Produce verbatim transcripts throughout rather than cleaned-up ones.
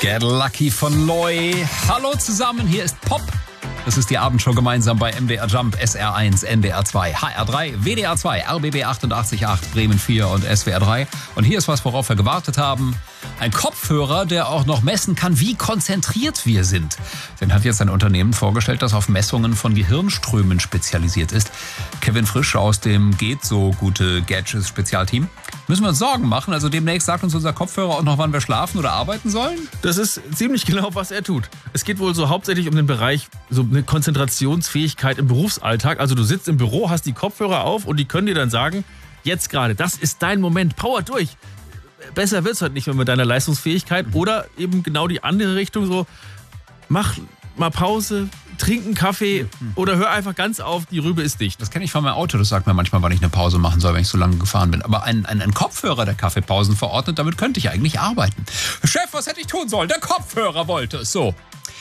Get Lucky von Loy. Hallo zusammen, hier ist Pop. Das ist die Abendshow gemeinsam bei M D R Jump, S R eins, N D R zwei, H R drei, W D R zwei, R B B achtundachtzig Komma acht, Bremen vier und S W R drei. Und hier ist was, worauf wir gewartet haben. Ein Kopfhörer, der auch noch messen kann, wie konzentriert wir sind. Den hat jetzt ein Unternehmen vorgestellt, das auf Messungen von Gehirnströmen spezialisiert ist. Kevin Frisch aus dem Geht so gute Gadgets Spezialteam. Müssen wir uns Sorgen machen? Also demnächst sagt uns unser Kopfhörer auch noch, wann wir schlafen oder arbeiten sollen? Das ist ziemlich genau, was er tut. Es geht wohl so hauptsächlich um den Bereich, so eine Konzentrationsfähigkeit im Berufsalltag. Also du sitzt im Büro, hast die Kopfhörer auf und die können dir dann sagen, jetzt gerade, das ist dein Moment, power durch. Besser wird's halt nicht mehr mit deiner Leistungsfähigkeit. Oder eben genau die andere Richtung, so mach mal Pause, trink einen Kaffee oder hör einfach ganz auf, die Rübe ist dicht. Das kenne ich von meinem Auto, das sagt mir manchmal, wann ich eine Pause machen soll, wenn ich so lange gefahren bin. Aber ein, ein, ein Kopfhörer, der Kaffeepausen verordnet, damit könnte ich eigentlich arbeiten. Chef, was hätte ich tun sollen? Der Kopfhörer wollte es so.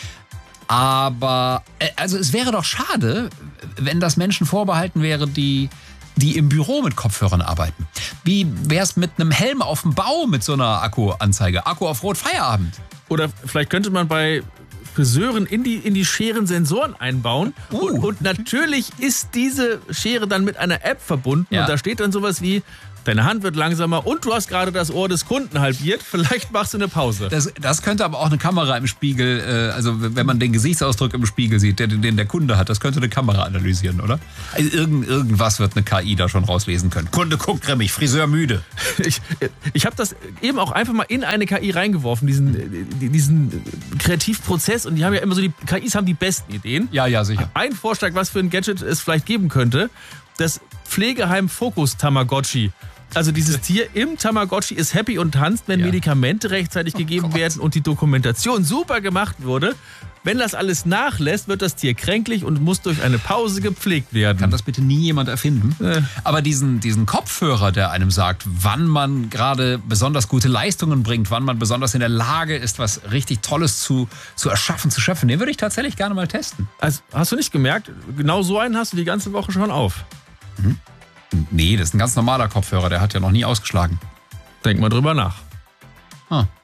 Aber, also es wäre doch schade, wenn das Menschen vorbehalten wäre, die, die im Büro mit Kopfhörern arbeiten. Wie wär's mit einem Helm auf dem Bau mit so einer Akkuanzeige? Akku auf Rot, Feierabend. Oder vielleicht könnte man bei Friseuren in die, in die Scheren Sensoren einbauen. Uh. Und, und natürlich ist diese Schere dann mit einer App verbunden. Ja. Und da steht dann sowas wie, deine Hand wird langsamer und du hast gerade das Ohr des Kunden halbiert. Vielleicht machst du eine Pause. Das, das könnte aber auch eine Kamera im Spiegel, äh, also wenn man den Gesichtsausdruck im Spiegel sieht, den, den der Kunde hat, das könnte eine Kamera analysieren, oder? Also irgend, irgendwas wird eine K I da schon rauslesen können. Kunde guckt grimmig, Friseur müde. Ich, ich habe das eben auch einfach mal in eine K I reingeworfen, diesen, diesen Kreativprozess. Und die haben ja immer so, die K Is haben die besten Ideen. Ja, ja, sicher. Ein Vorschlag, was für ein Gadget es vielleicht geben könnte, das Pflegeheim Fokus Tamagotchi. Also dieses Tier im Tamagotchi ist happy und tanzt, wenn ja. Medikamente rechtzeitig gegeben oh werden und die Dokumentation super gemacht wurde. Wenn das alles nachlässt, wird das Tier kränklich und muss durch eine Pause gepflegt werden. Kann das bitte nie jemand erfinden? Äh. Aber diesen, diesen Kopfhörer, der einem sagt, wann man gerade besonders gute Leistungen bringt, wann man besonders in der Lage ist, was richtig Tolles zu, zu erschaffen, zu schöpfen, den würde ich tatsächlich gerne mal testen. Also, hast du nicht gemerkt, genau so einen hast du die ganze Woche schon auf. Mhm. Nee, das ist ein ganz normaler Kopfhörer, der hat ja noch nie ausgeschlagen. Denk mal drüber nach. Ah.